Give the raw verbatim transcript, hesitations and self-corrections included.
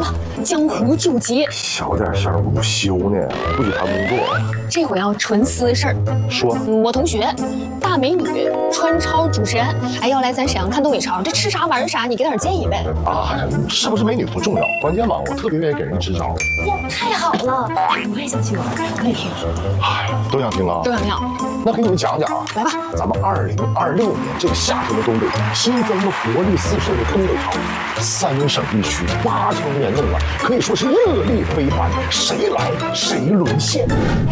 吧，江湖救急。 小点声，午休呢，不许谈工作。 这回要纯私事儿。 说， 我同学，大美女，川超主持人，哎，要来咱沈阳看东北超，这吃啥玩啥，你给点建议呗。 啊，是不是美女不重要，关键吧，我特别愿意给人支招。 哇，太好了，我也想去玩，我也听。 哎，都想听啊？ 都想听。 那给你们讲讲啊， 来吧。 咱们二零二六年这个夏天的东北新增了活力四射的东北超，三省一区八城联动啊，可以说是热力非凡，谁来谁沦陷。